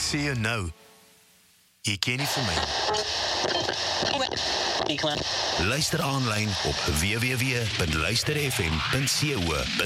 sê jou nou, jy ken nie vir my. Luister aanlyn op www.luisterfm.co.za